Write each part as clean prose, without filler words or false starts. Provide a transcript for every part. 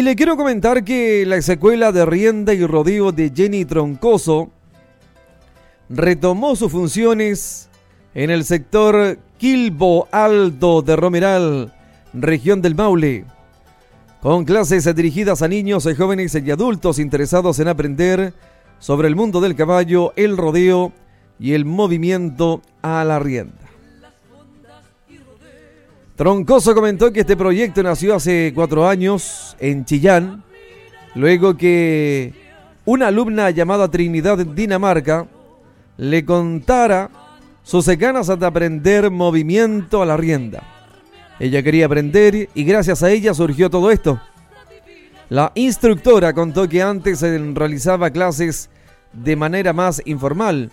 le quiero comentar que la secuela de Rienda y Rodeo de Jenny Troncoso retomó sus funciones en el sector Quilbo Alto de Romeral, región del Maule, con clases dirigidas a niños, jóvenes y adultos interesados en aprender sobre el mundo del caballo, el rodeo y el movimiento a la rienda. Troncoso comentó que este proyecto nació hace 4 años en Chillán, luego que una alumna llamada Trinidad Dinamarca le contara sus ganas de aprender movimiento a la rienda. Ella quería aprender y gracias a ella surgió todo esto. La instructora contó que antes se realizaba clases de manera más informal,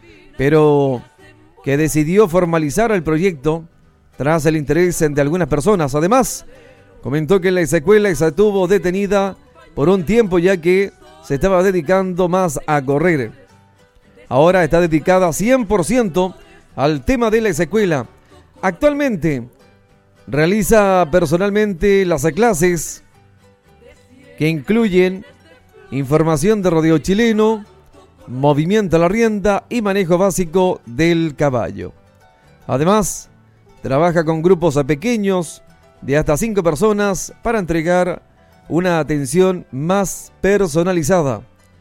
pero que decidió formalizar el proyecto tras el interés de algunas personas. Además, comentó que la escuela estuvo detenida por un tiempo ya que se estaba dedicando más a correr. Ahora está dedicada 100% al tema de la escuela. Actualmente realiza personalmente las clases que incluyen información de rodeo chileno, movimiento a la rienda y manejo básico del caballo. Además, trabaja con grupos pequeños de hasta 5 personas para entregar una atención más personalizada.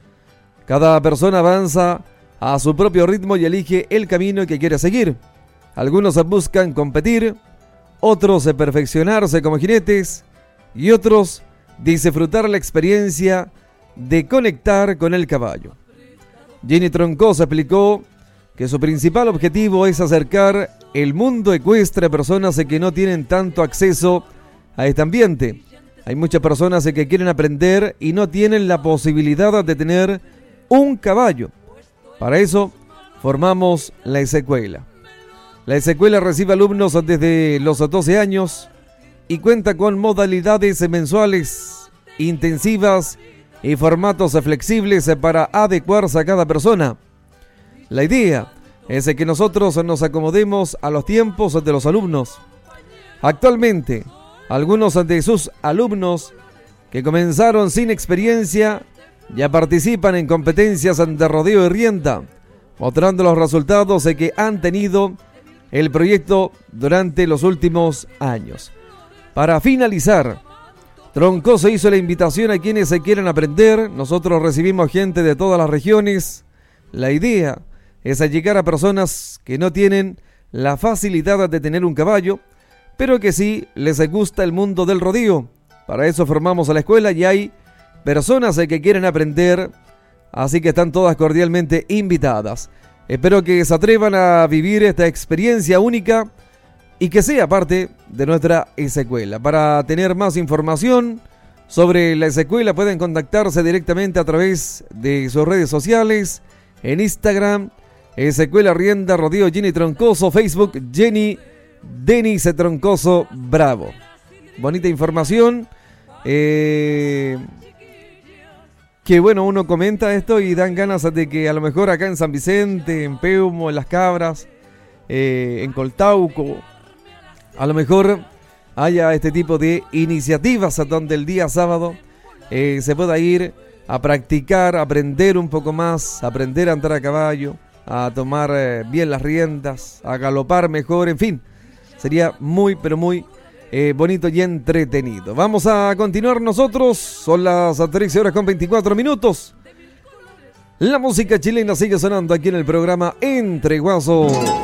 Cada persona avanza a su propio ritmo y elige el camino que quiere seguir. Algunos buscan competir, otros perfeccionarse como jinetes y otros disfrutar la experiencia de conectar con el caballo. Jenny Troncoso explicó que su principal objetivo es acercar el mundo ecuestre a personas que no tienen tanto acceso a este ambiente. Hay muchas personas que quieren aprender y no tienen la posibilidad de tener un caballo. Para eso formamos la escuela. La escuela recibe alumnos desde los 12 años y cuenta con modalidades mensuales, intensivas y formatos flexibles para adecuarse a cada persona. La idea es que nosotros nos acomodemos a los tiempos de los alumnos. Actualmente, algunos de sus alumnos que comenzaron sin experiencia ya participan en competencias de rodeo y rienda, mostrando los resultados que han tenido el proyecto durante los últimos años. Para finalizar, Troncoso hizo la invitación a quienes se quieran aprender. Nosotros recibimos gente de todas las regiones. La idea es llegar a personas que no tienen la facilidad de tener un caballo, pero que sí les gusta el mundo del rodeo. Para eso formamos a la escuela y hay personas que quieren aprender, así que están todas cordialmente invitadas. Espero que se atrevan a vivir esta experiencia única y que sea parte de nuestra escuela. Para tener más información sobre la escuela pueden contactarse directamente a través de sus redes sociales, en Instagram, Escuela Rienda Rodeo Jenny Troncoso, Facebook Jenny Denis Troncoso Bravo. Bonita información. Que bueno, uno comenta esto y dan ganas de que a lo mejor acá en San Vicente, en Peumo, en Las Cabras, en Coltauco, a lo mejor haya este tipo de iniciativas donde el día sábado se pueda ir a practicar, a aprender un poco más, a aprender a andar a caballo, a tomar bien las riendas, a galopar mejor, en fin, sería muy pero muy bonito y entretenido. Vamos a continuar nosotros, son las 13:24. La música chilena sigue sonando aquí en el programa Entre Guasos.